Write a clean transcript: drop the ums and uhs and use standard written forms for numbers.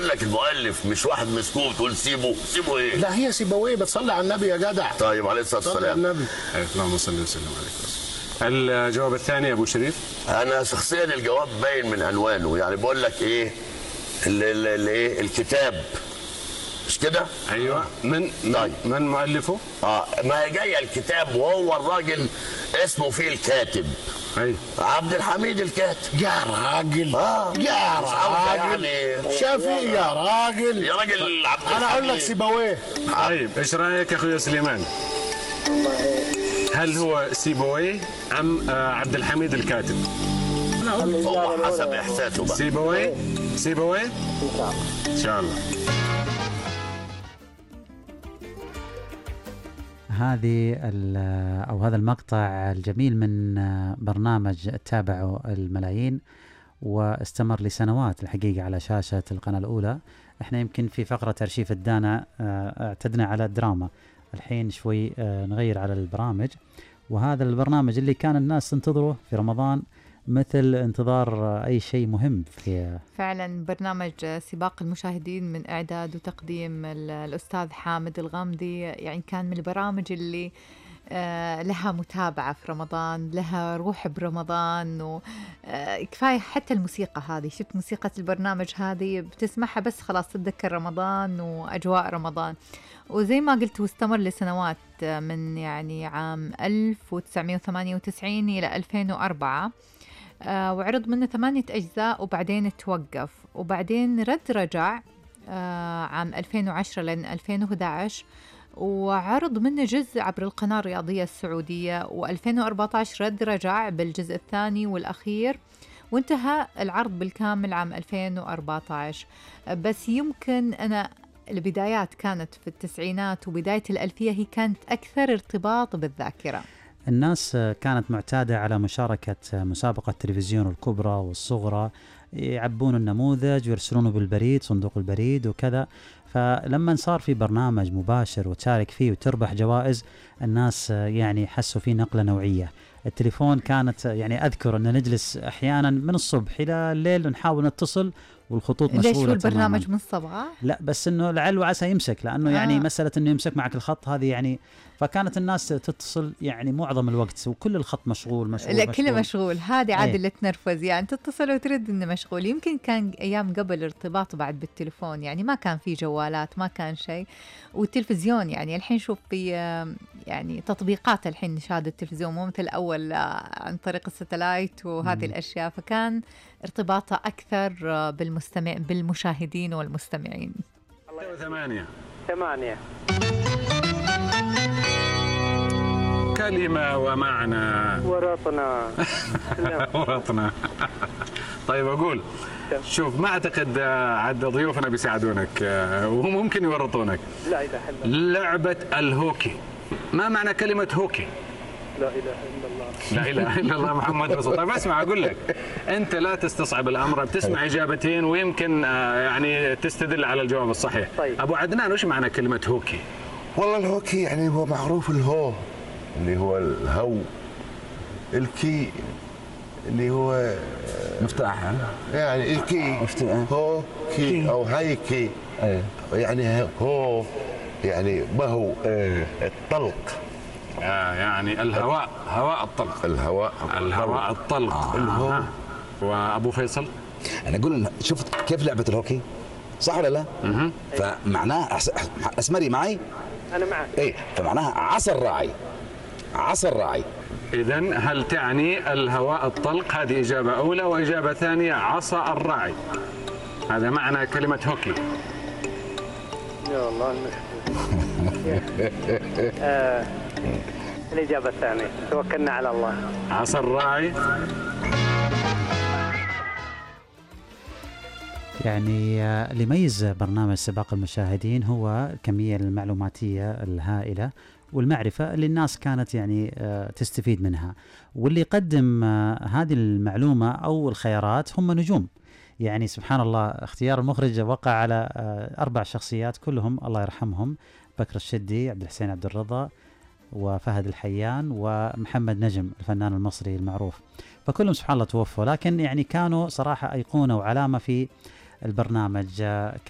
بقول لك المؤلف مش واحد مسكوب تقول سيبه ايه؟ لا هي سيبويه، بتصلي على النبي يا جدع. طيب عليه الصلاه صلي على والسلام. النبي. اللهم صل وسلم عليك. الجواب الثاني يا ابو شريف. انا شخصيا الجواب باين من عنوانه، يعني بقول لك ايه ايه الكتاب، مش كده؟ ايوه. طيب. من مؤلفه؟ ما هي جايه الكتاب وهو الراجل اسمه فيه الكاتب. اي عبد الحميد الكاتب. يا راجل يا راجل يعني شافي يا راجل عبد الحميد. انا اقول لك سيبويه. طيب ايش رايك اخوي سليمان؟ هل هو سيبويه ام عبد الحميد الكاتب؟ هو حسب احساسه بقى. سيبويه ان شاء الله. هذا المقطع الجميل من برنامج تابعه الملايين واستمر لسنوات الحقيقة على شاشة القناة الأولى. احنا يمكن في فقرة أرشيف الدانا اعتدنا على الدراما، الحين شوي نغير على البرامج، وهذا البرنامج اللي كان الناس تنتظره في رمضان مثل انتظار أي شيء مهم. في فعلا برنامج سباق المشاهدين من إعداد وتقديم الأستاذ حامد الغامدي، يعني كان من البرامج اللي لها متابعة في رمضان، لها روح برمضان، وكفاية حتى الموسيقى هذه، شفت موسيقى البرنامج هذه بتسمعها بس خلاص تتذكر رمضان وأجواء رمضان. وزي ما قلت واستمر لسنوات من يعني عام 1998 إلى 2004، وعرض منه 8 أجزاء وبعدين توقف، وبعدين رجع عام 2010 لين 2011 وعرض منه جزء عبر القناة الرياضية السعودية، و2014 رجع بالجزء الثاني والأخير، وانتهى العرض بالكامل عام 2014. بس يمكن أنا البدايات كانت في التسعينات وبداية الألفية هي كانت أكثر ارتباط بالذاكرة. الناس كانت معتادة على مشاركة مسابقة التلفزيون الكبرى والصغرى، يعبون النموذج ويرسلونه بالبريد، صندوق البريد وكذا. فلما صار في برنامج مباشر وتشارك فيه وتربح جوائز، الناس يعني حسوا فيه نقلة نوعية. التليفون كانت يعني أذكر أن نجلس أحيانا من الصبح إلى الليل ونحاول نتصل والخطوط مشغولة. ليش هو البرنامج من الصباح؟ لا بس انه لعل وعسى يمسك، لانه يعني مسألة انه يمسك معك الخط هذه يعني، فكانت الناس تتصل يعني معظم الوقت وكل الخط مشغول. لا كله مشغول، هذه عاد اللي تنرفز، يعني تتصل وترد انه مشغول. يمكن كان ايام قبل ارتباط بعد بالتليفون، يعني ما كان في جوالات، ما كان شيء، والتلفزيون يعني الحين شوف في يعني تطبيقات الحين نشاهد التلفزيون مو مثل اول عن طريق الستلايت وهذه الاشياء، فكان ارتباطه اكثر بالمشاهدين والمستمعين. 8 كلمة ومعنى ورطنا. طيب أقول شوف، ما أعتقد عد ضيوفنا بيساعدونك وهم ممكن يورطونك. لا إله إلا الله. لعبة الهوكي، ما معنى كلمة هوكي؟ لا إله إلا الله. لا إله إلا الله محمد رسول الله. طيب اسمع أقول لك، أنت لا تستصعب الأمر، بتسمع إجابتين ويمكن يعني تستدل على الجواب الصحيح. طيب. أبو عدنان وش معنى كلمة هوكي؟ والله الهوكي يعني هو معروف الهو اللي هو الهو، الكي اللي هو مفتاح، يعني الكي هو كي او هاي كي، يعني هو يعني ما هو الطلق، يعني الهواء، هواء الطلق، الهواء الطلق. الهو. وابو فيصل، انا اقول شفت كيف لعبه الهوكي صح ولا لا؟ فمعناها اسمري معي، انا معك. ايه، فمعناها عصا الراعي، عصا الراعي. إذن هل تعني الهواء الطلق؟ هذه إجابة أولى، وإجابة ثانية عصا الراعي. هذا معنى كلمة هوكي. يا الله المشكلة. الإجابة الثانية، توكلنا على الله. عصا الراعي. يعني اللي يميز برنامج سباق المشاهدين هو الكمية المعلوماتية الهائلة والمعرفة اللي الناس كانت يعني تستفيد منها، واللي يقدم هذه المعلومة أو الخيارات هم نجوم. يعني سبحان الله، اختيار المخرج وقع على 4 شخصيات كلهم الله يرحمهم: بكر الشدي، عبد الحسين عبد الرضا، وفهد الحيان، ومحمد نجم الفنان المصري المعروف. فكلهم سبحان الله توفوا، لكن يعني كانوا صراحة أيقونة وعلامة في البرنامج.